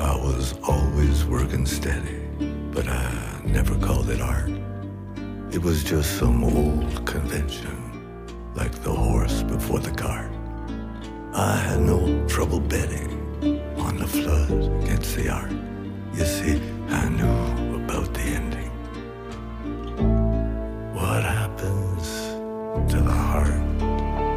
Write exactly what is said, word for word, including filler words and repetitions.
I was always working steady, but I never called it art. It was just some old convention, like the horse before the cart. I had no trouble betting on the flood against the art. You see, I knew